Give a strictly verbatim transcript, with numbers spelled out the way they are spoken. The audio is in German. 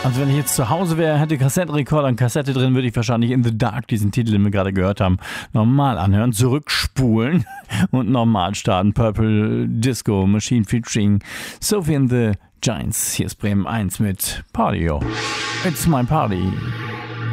Also wenn ich jetzt zu Hause wäre, hätte Kassettenrekorder und Kassette drin, würde ich wahrscheinlich In the Dark, diesen Titel, den wir gerade gehört haben, normal anhören, zurückspulen und normal starten. Purple Disco Machine featuring Sophie and the Giants. Hier ist Bremen eins mit Party. It's my party.